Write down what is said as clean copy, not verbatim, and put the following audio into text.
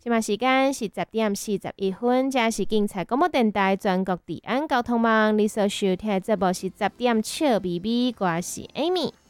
现在时间是10:41，这是警察广播电台全国治安交通网。你所收听的节目是10点笑咪咪，我是 Amy。